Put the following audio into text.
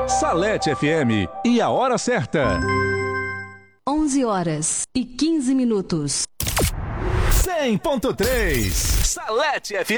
Salete FM e a hora certa. 11h15. 100.3 Salete FM.